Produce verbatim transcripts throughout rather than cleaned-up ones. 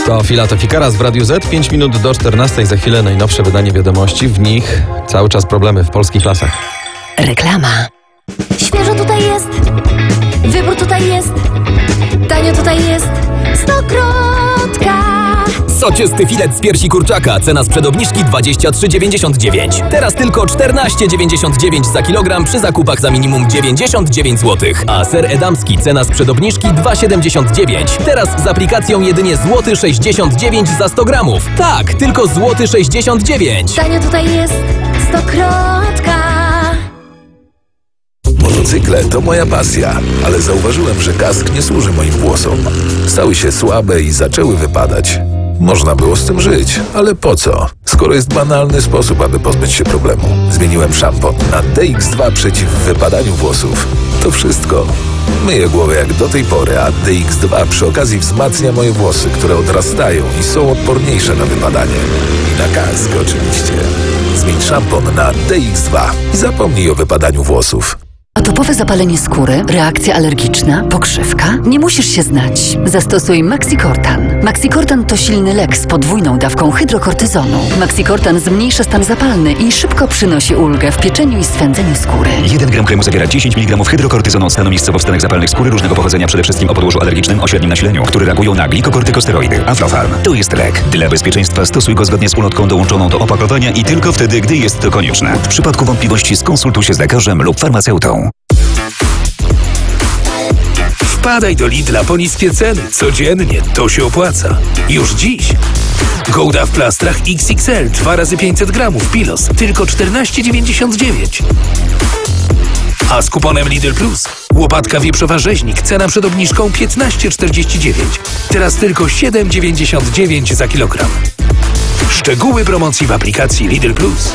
To Filato Fikaras w Radiu Z. pięć minut do czternastej. Za chwilę najnowsze wydanie wiadomości. W nich cały czas problemy w polskich lasach. Reklama. Świeżo tutaj jest. Wybór tutaj jest. Tanio tutaj jest. Stokrotka. Soczysty filet z piersi kurczaka. Cena sprzed obniżki dwadzieścia trzy dziewięćdziesiąt dziewięć. Teraz tylko czternaście dziewięćdziesiąt dziewięć za kilogram przy zakupach za minimum dziewięćdziesiąt dziewięć złotych. A ser edamski. Cena sprzed obniżki dwa siedemdziesiąt dziewięć. Teraz z aplikacją jedynie złoty sześćdziesiąt dziewięć za sto gramów. Tak, tylko złoty sześćdziesiąt dziewięć. Tanio tutaj jest. Stokrotka. Motocykle to moja pasja, ale zauważyłem, że kask nie służy moim włosom. Stały się słabe i zaczęły wypadać. Można było z tym żyć, ale po co? Skoro jest banalny sposób, aby pozbyć się problemu. Zmieniłem szampon na D X dwa przeciw wypadaniu włosów. To wszystko. Myję głowę jak do tej pory, a D X dwa przy okazji wzmacnia moje włosy, które odrastają i są odporniejsze na wypadanie. I na kask oczywiście. Zmień szampon na D X dwa i zapomnij o wypadaniu włosów. Atopowe zapalenie skóry, reakcja alergiczna, pokrzywka? Nie musisz się znać. Zastosuj Maxicortan. Maxicortan to silny lek z podwójną dawką hydrokortyzonu. Maxicortan zmniejsza stan zapalny i szybko przynosi ulgę w pieczeniu i swędzeniu skóry. jeden gram kremu zawiera dziesięć miligramów hydrokortyzonu od stanu miejscowo w stanach zapalnych skóry różnego pochodzenia, przede wszystkim o podłożu alergicznym o średnim nasileniu, które reagują na glikokortykosteroidy. Aflofarm to jest lek. Dla bezpieczeństwa stosuj go zgodnie z ulotką dołączoną do opakowania i tylko wtedy, gdy jest to konieczne. W przypadku wątpliwości skonsultuj się z lekarzem lub farmaceutą. Wpadaj do Lidla po niskie ceny. Codziennie to się opłaca. Już dziś. Gouda w plastrach X X L dwa razy pięćset gramów Pilos. Tylko czternaście dziewięćdziesiąt dziewięć. A z kuponem Lidl Plus łopatka wieprzowa rzeźnik. Cena przed obniżką piętnaście czterdzieści dziewięć. Teraz tylko siedem dziewięćdziesiąt dziewięć za kilogram. Szczegóły promocji w aplikacji Lidl Plus.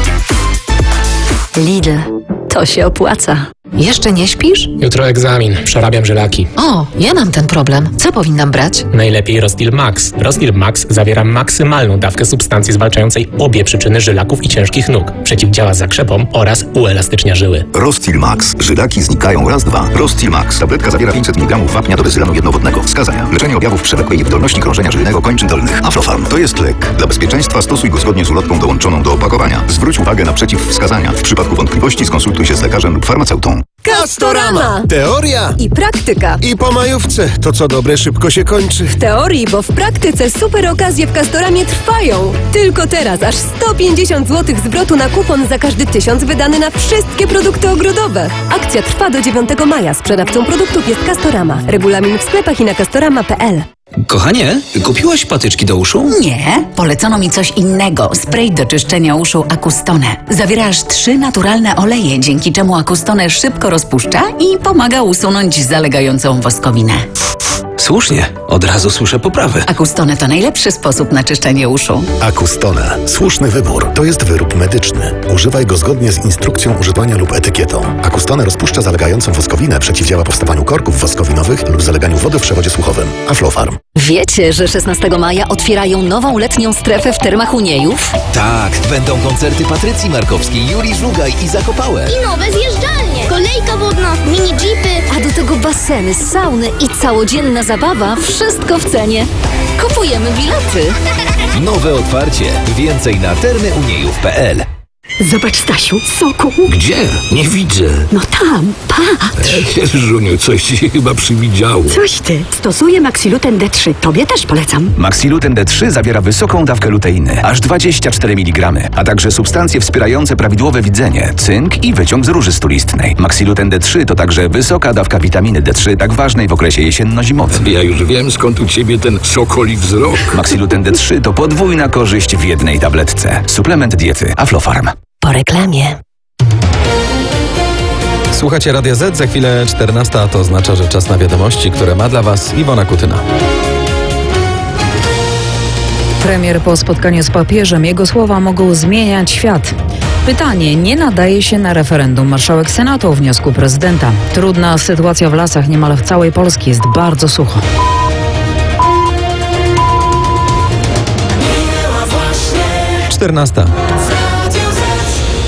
Lidl. To się opłaca. Jeszcze nie śpisz? Jutro egzamin. Przerabiam żylaki. O, ja mam ten problem. Co powinnam brać? Najlepiej Rostil Max. Rostil Max zawiera maksymalną dawkę substancji zwalczającej obie przyczyny żylaków i ciężkich nóg. Przeciwdziała zakrzepom oraz uelastycznia żyły. Rostil Max. Żylaki znikają raz, dwa. Rostil Max. Tabletka zawiera pięćset miligramów wapnia do bezylanu jednowodnego. Wskazania. Leczenie objawów przewlekłej niewydolności krążenia żylnego kończyn dolnych. Aflofarm. To jest lek. Dla bezpieczeństwa stosuj go zgodnie z ulotką dołączoną do opakowania. Zwróć uwagę na przeciwwskazania. W przypadku wątpliwości skonsultuj się z lekarzem lub farmaceutą. Castorama! Teoria I praktyka. i po majówce. To co dobre szybko się kończy. W teorii, bo w praktyce super okazje w Castoramie trwają. Tylko teraz aż sto pięćdziesiąt złotych zwrotu na kupon za każdy tysiąc wydany na wszystkie produkty ogrodowe. Akcja trwa do dziewiątego maja. Sprzedawcą produktów jest Castorama. Regulamin w sklepach i na castorama kropka p l. Kochanie, kupiłaś patyczki do uszu? Nie, polecono mi coś innego. Spray do czyszczenia uszu Acustone. Zawiera aż trzy naturalne oleje, dzięki czemu Acustone szybko rozpuszcza i pomaga usunąć zalegającą woskowinę. Słusznie, od razu słyszę poprawę. Acustone to najlepszy sposób na czyszczenie uszu. Acustone. Słuszny wybór. To jest wyrób medyczny. Używaj go zgodnie z instrukcją używania lub etykietą. Acustone rozpuszcza zalegającą woskowinę, przeciwdziała powstawaniu korków woskowinowych lub zaleganiu wody w przewodzie słuchowym. Aflofarm. Wiecie, że szesnastego maja otwierają nową letnią strefę w Termach Uniejów? Tak, będą koncerty Patrycji Markowskiej, Julii Żugaj i Zakopałe. I nowe zjeżdżalnie, kolejka wodna, mini jeepy. A do tego baseny, sauny i całodzienna zabawa. Wszystko w cenie. Kupujemy bilety. Nowe otwarcie. Więcej na termy uniejów kropka p l. Zobacz, Stasiu, soku. Gdzie? Nie widzę. No tam, patrz. Żuniu, coś ci się chyba przywidziało. Coś ty. Stosuję Maxiluten D trzy. Tobie też polecam. Maxiluten D trzy zawiera wysoką dawkę luteiny, aż dwadzieścia cztery miligramy, a także substancje wspierające prawidłowe widzenie, cynk i wyciąg z róży stulistnej. Maxiluten D trzy to także wysoka dawka witaminy D trzy, tak ważnej w okresie jesienno-zimowym. Ja już wiem, skąd u ciebie ten sokoli wzrok. Maxiluten D trzy to podwójna korzyść w jednej tabletce. Suplement diety Aflofarm. Po reklamie. Słuchacie Radia Z, za chwilę czternasta, a to oznacza, że czas na wiadomości, które ma dla Was Iwona Kutyna. Premier po spotkaniu z papieżem. Jego słowa mogą zmieniać świat. Pytanie nie nadaje się na referendum. Marszałek Senatu o wniosku prezydenta. Trudna sytuacja w lasach niemal w całej Polsce. Jest bardzo sucho. czternasta.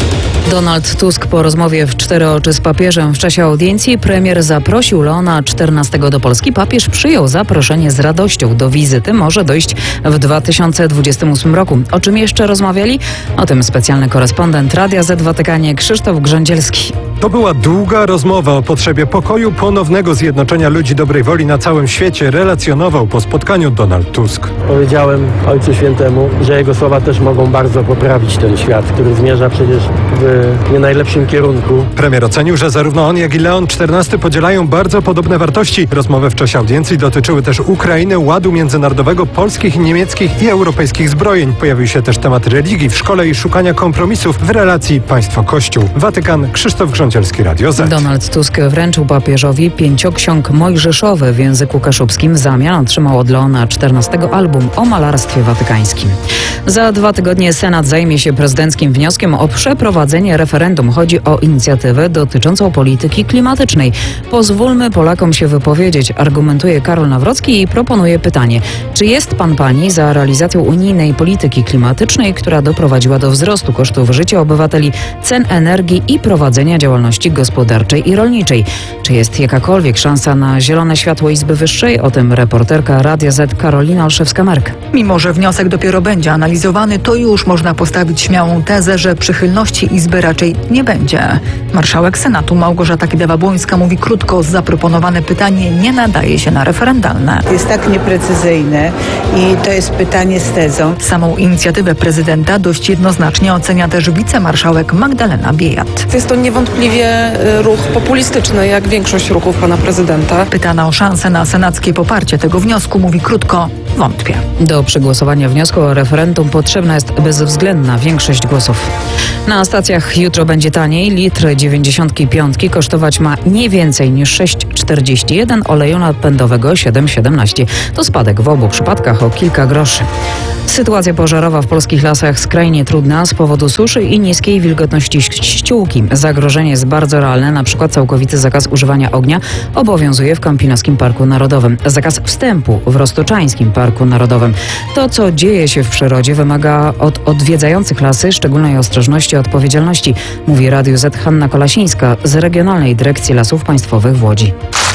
Donald Tusk po rozmowie w cztery oczy z papieżem w czasie audiencji premier zaprosił Leona czternastego do Polski. Papież przyjął zaproszenie z radością. Do wizyty może dojść w dwa tysiące dwudziestym ósmym roku. O czym jeszcze rozmawiali? O tym specjalny korespondent Radia Z w Watykanie Krzysztof Grządzielski. To była długa rozmowa o potrzebie pokoju, ponownego zjednoczenia ludzi dobrej woli na całym świecie, relacjonował po spotkaniu Donald Tusk. Powiedziałem Ojcu Świętemu, że jego słowa też mogą bardzo poprawić ten świat, który zmierza przecież w nie najlepszym kierunku. Premier ocenił, że zarówno on, jak i Leon czternasty podzielają bardzo podobne wartości. Rozmowy w czasie audiencji dotyczyły też Ukrainy, ładu międzynarodowego, polskich, niemieckich i europejskich zbrojeń. Pojawił się też temat religii w szkole i szukania kompromisów w relacji państwo-kościół. Watykan, Krzysztof Grządzielski, Radio Z. Donald Tusk wręczył papieżowi pięcioksiąg mojżeszowy w języku kaszubskim. W zamian otrzymał od Leona czternastego album o malarstwie watykańskim. Za dwa tygodnie Senat zajmie się prezydenckim wnioskiem o przeprowadzenie referendum. Chodzi o inicjatywę dotyczącą polityki klimatycznej. Pozwólmy Polakom się wypowiedzieć, argumentuje Karol Nawrocki i proponuje pytanie. Czy jest pan pani za realizacją unijnej polityki klimatycznej, która doprowadziła do wzrostu kosztów życia obywateli, cen energii i prowadzenia działalności gospodarczej i rolniczej? Czy jest jakakolwiek szansa na zielone światło Izby Wyższej? O tym reporterka Radia Z Karolina Olszewska-Merk. Mimo że wniosek dopiero będzie analizowany, to już można postawić śmiałą tezę, że przychylności Izby raczej nie będzie. Marszałek Senatu Małgorzata Kidawa-Błońska mówi krótko, zaproponowane pytanie nie nadaje się na referendalne. Jest tak nieprecyzyjne i to jest pytanie z tezą. Samą inicjatywę prezydenta dość jednoznacznie ocenia też wicemarszałek Magdalena Biejat. Jest to niewątpliwie ruch populistyczny, jak większość ruchów pana prezydenta. Pytana o szansę na senackie poparcie tego wniosku mówi krótko, wątpię. Do przegłosowania wniosku o referendum potrzebna jest bezwzględna większość głosów. Na stacjach jutro będzie taniej. Litr dziewięćdziesiątki piątki kosztować ma nie więcej niż sześć czterdzieści jeden, oleju napędowego siedem siedemnaście. To spadek w obu przypadkach o kilka groszy. Sytuacja pożarowa w polskich lasach skrajnie trudna z powodu suszy i niskiej wilgotności ściółki. Zagrożenie jest bardzo realne, na przykład całkowity zakaz używania ognia obowiązuje w Kampinoskim Parku Narodowym. Zakaz wstępu w Roztoczańskim Parku Narodowym. To, co dzieje się w przyrodzie, wymaga od odwiedzających lasy szczególnej ostrożności i odpowiedzialności, mówi Radiu Z Hanna Kolasińska z Regionalnej Dyrekcji Lasów Państwowych w Łodzi.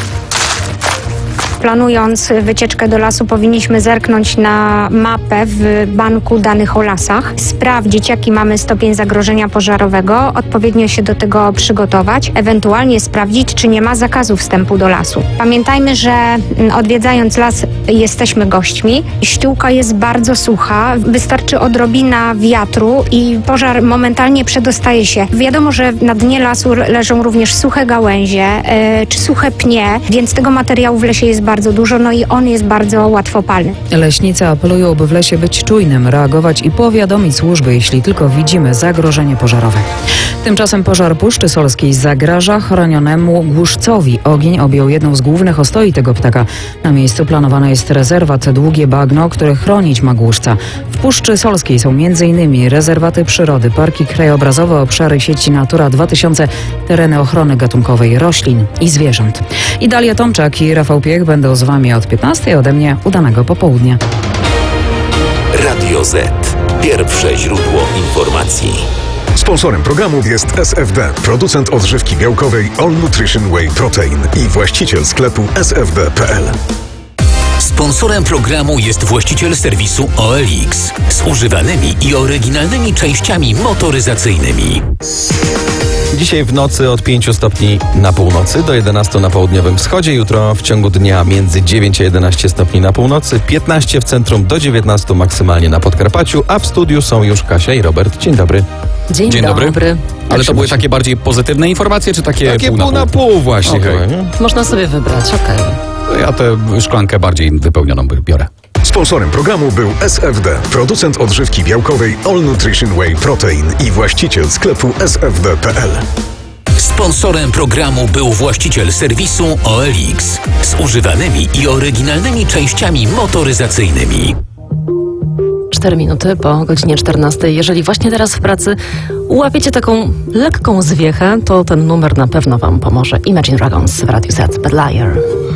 Planując wycieczkę do lasu, powinniśmy zerknąć na mapę w banku danych o lasach, sprawdzić, jaki mamy stopień zagrożenia pożarowego, odpowiednio się do tego przygotować, ewentualnie sprawdzić, czy nie ma zakazu wstępu do lasu. Pamiętajmy, że odwiedzając las jesteśmy gośćmi. Ściółka jest bardzo sucha, wystarczy odrobina wiatru i pożar momentalnie przedostaje się. Wiadomo, że na dnie lasu leżą również suche gałęzie yy, czy suche pnie, więc tego materiału w lesie jest bardzo bardzo dużo, no i on jest bardzo łatwopalny. Leśnicy apelują, by w lesie być czujnym, reagować i powiadomić służby, jeśli tylko widzimy zagrożenie pożarowe. Tymczasem pożar Puszczy Solskiej zagraża chronionemu głuszcowi. Ogień objął jedną z głównych ostoi tego ptaka. Na miejscu planowany jest rezerwat Długie Bagno, który chronić ma głuszca. W Puszczy Solskiej są m.in. rezerwaty przyrody, parki krajobrazowe, obszary sieci Natura dwa tysiące, tereny ochrony gatunkowej roślin i zwierząt. I Dalia Tomczak i Rafał Piech będą z Wami od piętnastej, ode mnie udanego popołudnia. Radio Z. Pierwsze źródło informacji. Sponsorem programu jest S F D, producent odżywki białkowej All Nutrition Whey Protein i właściciel sklepu s f d kropka p l. Sponsorem programu jest właściciel serwisu O L X z używanymi i oryginalnymi częściami motoryzacyjnymi. Dzisiaj w nocy od pięciu stopni na północy do jedenastu na południowym wschodzie. Jutro w ciągu dnia między dziewięć a jedenaście stopni na północy, piętnaście w centrum do dziewiętnastu maksymalnie na Podkarpaciu, a w studiu są już Kasia i Robert. Dzień dobry. Dzień, Dzień dobry. dobry. Ale to były takie bardziej pozytywne informacje, czy takie, takie pół na pół? pół na pół właśnie. Okay. Chyba, nie? Można sobie wybrać, okej. Okay. Ja tę szklankę bardziej wypełnioną biorę. Sponsorem programu był S F D, producent odżywki białkowej All Nutrition Whey Protein i właściciel sklepu s f d kropka p l. Sponsorem programu był właściciel serwisu O L X z używanymi i oryginalnymi częściami motoryzacyjnymi. Cztery minuty po godzinie czternastej. Jeżeli właśnie teraz w pracy łapiecie taką lekką zwiechę, to ten numer na pewno Wam pomoże. Imagine Dragons w Radiu Z, Bad Liar.